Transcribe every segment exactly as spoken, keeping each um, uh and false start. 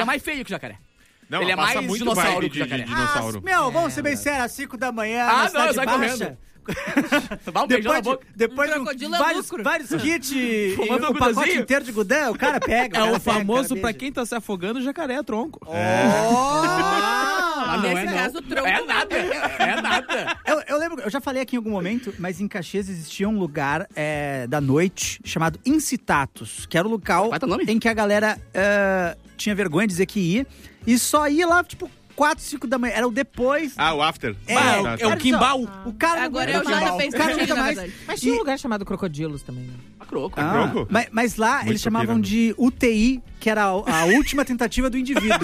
é mais feio que o jacaré. Não, ele é passa mais muito dinossauro vibe que o de, jacaré. de dinossauro. Ah, meu, vamos ser bem sérios, às cinco da manhã, Ah, na não, cidade eu saio baixa. correndo. Dá um beijão na Depois, de, boca. depois Um de crocodilo é vários, lucro. vários kits e Fumando o um pacote gudazinho. inteiro de gudão, o cara pega. É cara o pega, famoso, cara pra beija. quem tá se afogando, jacaré é tronco. Ah, não é Nesse caso, não. o tronco É não. nada. É nada. Eu, eu lembro, eu já falei aqui em algum momento, mas em Caxias existia um lugar é, da noite chamado Incitatus, que era o local Qual é teu nome? em que a galera é, tinha vergonha de dizer que ia e só ia lá, tipo, quatro, cinco da manhã. Era o depois. Ah, o after. É, Ah, é o- tá, é tá. o Kimbal. O cara não Agora aguenta eu já mais. pensei O cara não nele, aguenta na mais. verdade. Mas tinha E- um lugar chamado Crocodilos também, né? A croco. Ah, Croco? mas, mas lá Muito eles chamavam pirâmide. de U T I, que era a, a última tentativa do indivíduo.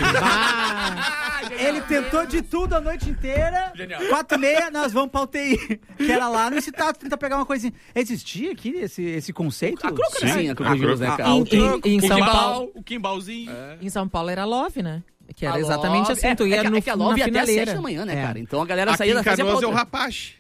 Ele tentou de tudo a noite inteira. Genial. Quatro e meia, nós vamos pra U T I. Que era lá no Incitatus, tentar pegar uma coisinha. Existia aqui esse, esse conceito? A croco, né? Sim, Sim, a a crocodilos, né, croco. cara? Em, O troco, em- em o São Kimbal. Paulo, O Kimbalzinho. em São Paulo era Love, né? Que era A exatamente Love- assim, tu é, ia é que- no, é que a na Love ia até às finaleira. sete da manhã, né, É. cara? Então a galera Aqui saía em da fazia Canoas é o outra. rapaz.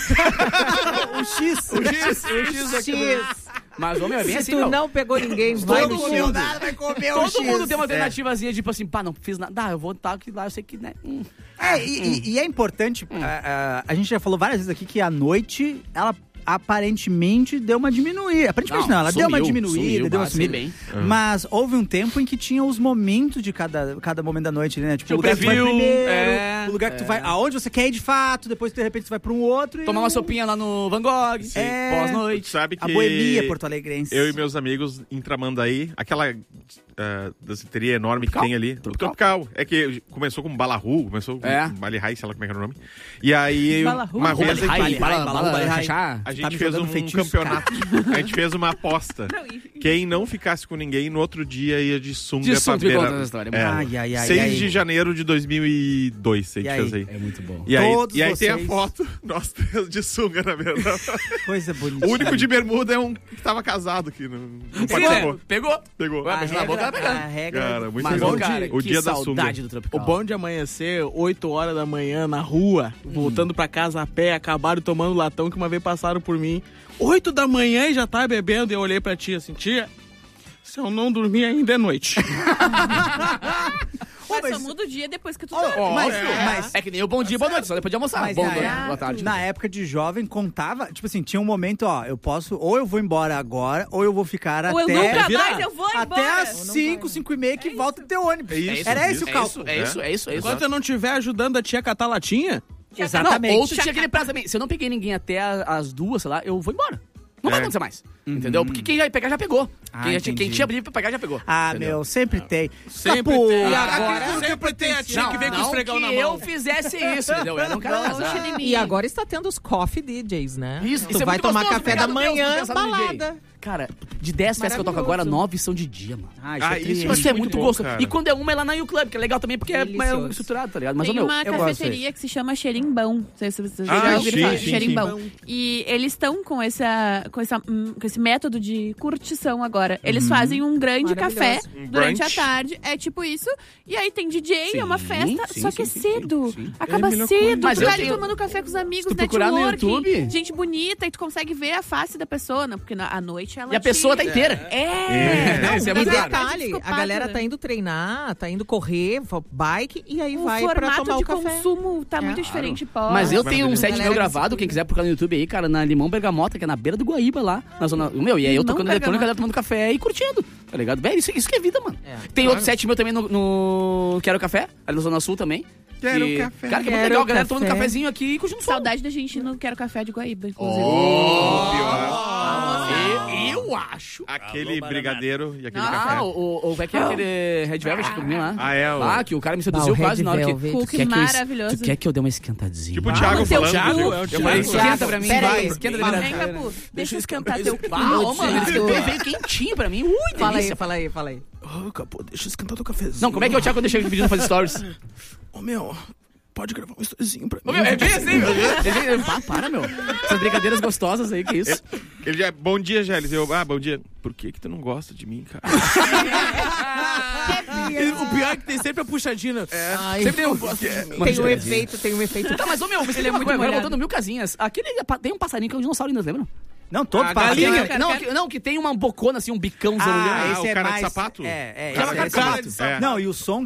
O X. O X, o X aqui. Mas, ô, meu, é bem Se assim, tu meu. não pegou ninguém, vai Todo no mundo X. nada, vai comer o Todo X. mundo tem uma alternativazinha, tipo assim, pá, não fiz nada. Ah, eu vou estar aqui lá, eu sei que, né? Hum. É, e, e- e é importante, a, a- a gente já falou várias vezes aqui que a noite, ela aparentemente deu uma diminuída. Aparentemente não, Não, ela deu uma sumiu, diminuída, sumiu, deu uma bate sumida. bem. Mas houve um tempo em que tinha os momentos de cada, cada momento da noite, né? Tipo, Tinha o o lugar que tu vai preview, primeiro, é, o lugar que tu vai, aonde você quer ir de fato, depois de repente tu vai pra um outro. e Tomar o- uma sopinha lá no Van Gogh, É. Tu pós-noite. sabe que A boemia porto-alegrense. eu e meus amigos em Tramandaí, aquela uh, danceteria enorme Tropical? que tem ali. Tropical. Tropical. É que começou com Balarru, começou com É. Bali High, sei lá como é que era o nome. E aí, Balarru? uma Bala vez a High, gente, bala, bala, bala, bala, chachá. a Tá gente me fez jogando um feitiço, campeonato. A gente fez uma aposta. Quem não ficasse com ninguém, no outro dia ia de sunga De pra sunga, me beira. conta essa história. É. Ai, ai, ai, seis ai. de janeiro de dois mil e dois, a gente E fez aí? aí. É muito bom. E aí, Todos e aí tem a vocês- foto, nós três de sunga na verdade. Coisa bonita. O único de bermuda é um que tava casado aqui. Não, não Pegou? participou. Pegou? Pegou. Ué, A beijo na boca, ela regra, pegando. a regra... Cara, muito Mas, bom. ô, cara, O que dia da saudade sunga. do Tropical. O bom de amanhecer, oito horas da manhã, na rua, voltando pra casa a pé, acabaram tomando latão que uma vez passaram por mim. oito da manhã e já tá bebendo. E eu olhei pra tia assim, tia, se eu não dormir ainda é noite. Ô, Mas só mas- muda o dia depois que tu Ô, dorme. mas, É. mas, É que nem o bom dia, boa noite, só depois de almoçar. Mas Bom na dia, época- boa tarde. na época de jovem, contava, tipo assim, tinha um momento, ó, eu posso, ou eu vou embora agora, ou eu vou ficar Ou eu até... nunca virar. mais eu vou embora. Até as cinco, cinco e meia que volta o teu ônibus. É isso, Era isso, esse o É cálculo. isso, é isso, é isso, é isso. Enquanto eu não estiver ajudando a tia a catar latinha, Exatamente. Não, ou tu tinha aquele prazo também. Se eu não peguei ninguém até a- as duas, sei lá, eu vou embora. Não vai É. acontecer mais. Entendeu? Porque quem já ia pegar já pegou. Ah, quem, já tinha- quem entendi. tinha livre pra pegar já pegou. Ah, Entendeu? meu, sempre tem. sempre Capu, tem. e agora agora- sempre tem a tia Não, que vem com o não esfregão que na eu mão. fizesse isso, entendeu? Eu era um cara Não, azar. cheira em mim. E agora está tendo os coffee D Js, né? Isso, tu isso é vai muito tomar gostoso, café da obrigado, Deus, por manhã, pensar no D J. balada. Cara, de dez festas que eu toco agora, Maravilhoso. nove são de dia, mano. Ah, isso Ah, é isso triste. é Isso é muito muito bom, gostoso. cara. E quando é uma, é lá na U Club, que é legal também, porque é mais Delicioso. estruturado, tá ligado? Mas, ô, Tem meu, uma eu gosto cafeteria que se chama Xerimbão. Não sei se vocês Ah, já ouviram sim, falar. sim, Xerimbão. E eles estão com, essa, com, essa, hum, com esse método de curtição agora. Eles fazem um grande café Um durante brunch. a tarde. É tipo isso. E aí tem D J, Sim, é uma festa. sim, só sim, que é sim, cedo. sim, sim. Acaba É a melhor cedo. coisa. Mas tu eu tá ali tenho- tomando café com os amigos, se tu procurar no networking, YouTube- gente bonita, e tu consegue ver a face da pessoa, né? Porque na, à noite ela E a pessoa te- tá inteira. É. É. Não, Isso é mas muito E raro. detalhe, a psicopata, galera né? tá indo treinar, tá indo correr, bike, e aí O vai pra formato tomar de o café. consumo tá É, muito claro. diferente. Pós. Mas eu Mas tenho um a set galera meu que gravado, se quem quiser procurar no YouTube aí, cara, na Limão Bergamota, que é na beira do Guaíba lá, na zona... Meu, e aí eu Limão tocando Bergamota. eletrônica, a galera tomando café e curtindo, tá ligado? Velho, isso, isso que é vida, mano. É. Tem outro set meu também no, no Quero Café, ali na Zona Sul também. Quero que- café. Cara, que é muito Quero legal, a galera café. tomando um cafezinho aqui e curtindo som. Saudade da gente ir no Quero Café de Guaíba, inclusive. Oh, Eu, eu acho. Aquele brigadeiro e aquele Ah, café. Ah, o, o, o, como é que é aquele Red Velvet que eu comi lá? Ah, é, o- Ah, que o cara me Ah, seduziu o quase Red na hora que... Velvet. Tu Cookie quer que eu es- maravilhoso. Tu quer que eu dê uma esquentadinha? Tipo o Thiago no teu falando. cu. Thiago, é o Eu Thiago. falei, esquenta pra mim. Pera Vai, aí. esquenta Fala. pra Vem, mim. Capu, deixa eu esquentar teu cu. Ah, ô, mano, ele esquentou e veio quentinho pra mim. Ui, Fala aí, delícia. fala aí, fala aí. Ô, Capô, deixa eu esquentar teu cafezinho. Não, como é que é o Thiago quando eu chego pedindo fazer stories? Ô, meu, pode gravar um storyzinho pra mim. Ô, meu, é bem assim, meu. Ele- Pá, para, meu. Essas brincadeiras gostosas aí, que isso? Ele já, bom dia, Gélis. Eu, ah, bom dia. Por que que tu não gosta de mim, cara? E o pior é que tem sempre a puxadinha. Ai, Sempre tem um... tem um efeito, tem um efeito. Tá, mas, ô, meu, você Ele é lembra muito agora molhado. voltando mil casinhas. Aquele... Tem um passarinho que é um dinossauro ainda, lembra? Não, todo A passarinho. galinha. Não, que, não, que tem uma bocona assim, um bicãozão. Ah, Ah, esse o é cara de mais... sapato? É, é. Cara esse é de sapato. esse- É. Não, e o som